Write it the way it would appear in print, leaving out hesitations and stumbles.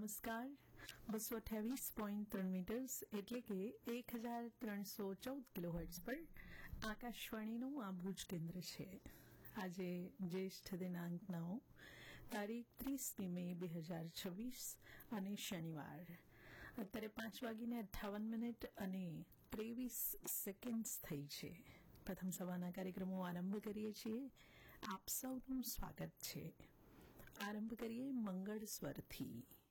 નમસ્કાર 228.3 મીટર્સ એટલે કે 1314 કિલોહર્ટ્ઝ પર આકાશવાણીનું આ ભુજ કેન્દ્ર છે. આજે જ્યેષ્ઠ દિનાંક 9 તારીખ 30 મે 2026 અને શનિવાર. અત્યારે 5:58 અને 23 સેકન્ડ થઈ છે. પ્રથમ સવારના કાર્યક્રમો આરંભ કરીએ છીએ. આપ સૌનું સ્વાગત છે. આરંભ કરીએ મંગળ સ્વરથી.